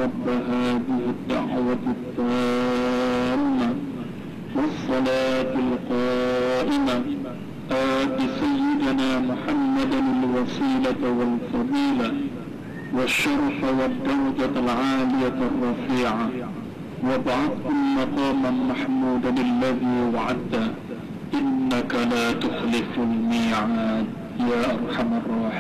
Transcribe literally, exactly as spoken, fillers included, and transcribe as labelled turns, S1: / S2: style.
S1: رب هذه الدعوة التامة والصلاة القائمة آت سيدنا محمدا الوسيلة والفضيلة والشرف والدرجة العالية الرفيعة وابعثه مقاما محمودا الذي وعدته إنك لا تخلف الميعاد يا أرحم الراحمين.